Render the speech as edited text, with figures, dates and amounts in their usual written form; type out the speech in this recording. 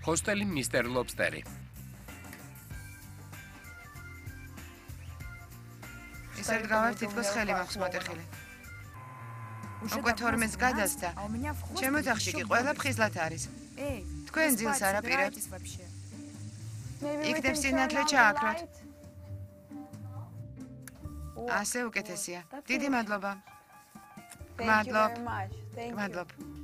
ჰოსტელი მისტერ ლობსტერი. ისე დგავარ თითქოს ხელი მაქვს მოტეხილი. უკვე 12-ს გადასცა. ჩემო ძაღლი კი ყველა ფხიზლად არის. თქვენ ძილს არ აპირებთ. იქნებ სინათლე ჩააქროთ. ასე უკეთესია. დიდი მადლობა. მადლობ.